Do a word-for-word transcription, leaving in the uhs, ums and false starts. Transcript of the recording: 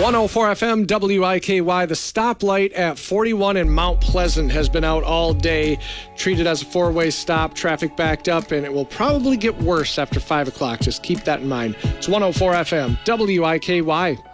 one oh four F M, W I K Y. The stoplight at forty-one in Mount Pleasant has been out all day, treated as a four-way stop, traffic backed up, and it will probably get worse after five o'clock. Just keep that in mind. It's one oh four F M, W I K Y.